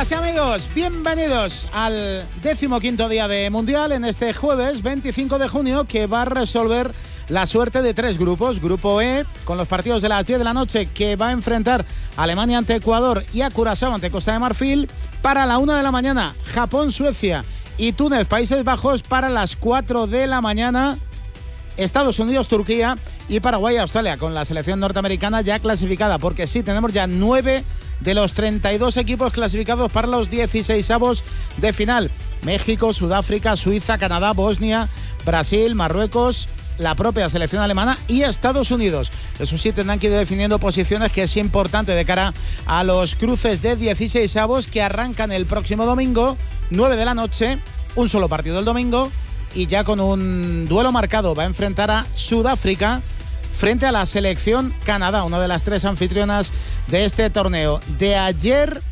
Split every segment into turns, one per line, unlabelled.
Amigas y amigos, bienvenidos al 15º día de Mundial en este jueves 25 de junio que va a resolver la suerte de 3 grupos. Grupo E, con los partidos de las 10 de la noche, que va a enfrentar a Alemania ante Ecuador y a Curazao ante Costa de Marfil. Para la 1 de la mañana, Japón, Suecia y Túnez, Países Bajos. Para las 4 de la mañana, Estados Unidos, Turquía y Paraguay, Australia, con la selección norteamericana ya clasificada, porque sí, tenemos ya 9 de los 32 equipos clasificados para los 16avos de final. México, Sudáfrica, Suiza, Canadá, Bosnia, Brasil, Marruecos, la propia selección alemana y Estados Unidos. Eso sí, tendrán que ir definiendo posiciones, que es importante de cara a los cruces de 16avos que arrancan el próximo domingo, 9 de la noche, un solo partido el domingo, y ya con un duelo marcado va a enfrentar a Sudáfrica frente a la selección Canadá, una de las 3 anfitrionas de este torneo. De ayer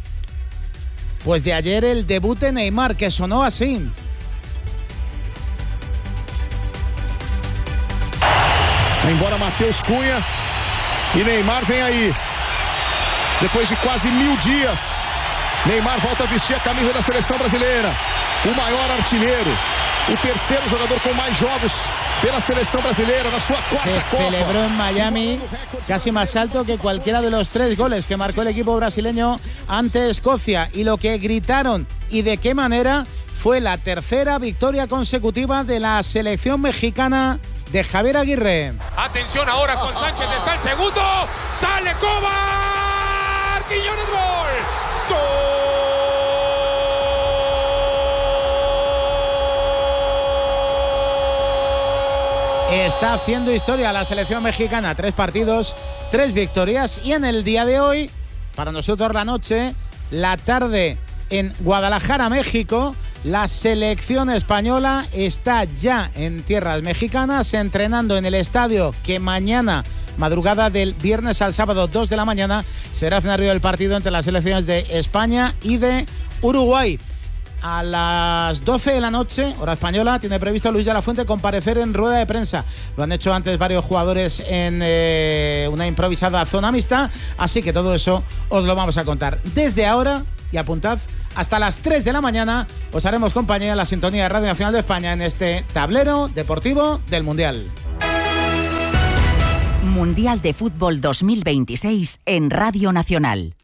el debut de Neymar, que sonó así.
Embora Matheus Cunha e Neymar vem aí. Depois de quase 1000 dias, Neymar volta a vestir a camisa da seleção brasileira. O maior artilheiro, o terceiro jogador com mais jogos pela selección brasileña, na sua cuarta Copa.
Se celebró en Miami casi más alto que cualquiera de los 3 goles que marcó el equipo brasileño ante Escocia. Y lo que gritaron y de qué manera fue la tercera victoria consecutiva de la selección mexicana de Javier Aguirre.
Atención ahora con Sánchez, está el segundo, sale Kovar, Quiñones, gol. ¡Gol!
Está haciendo historia la selección mexicana. 3 partidos, 3 victorias. Y en el día de hoy, para nosotros la noche, la tarde en Guadalajara, México, la selección española está ya en tierras mexicanas, entrenando en el estadio que mañana, madrugada del viernes al sábado, 2 de la mañana, será escenario del partido entre las selecciones de España y de Uruguay. A las 12 de la noche, hora española, tiene previsto Luis de la Fuente comparecer en rueda de prensa. Lo han hecho antes varios jugadores en una improvisada zona mixta, así que todo eso os lo vamos a contar desde ahora. Y apuntad, hasta las 3 de la mañana os haremos compañía en la sintonía de Radio Nacional de España en este tablero deportivo del Mundial.
Mundial de Fútbol 2026 en Radio Nacional.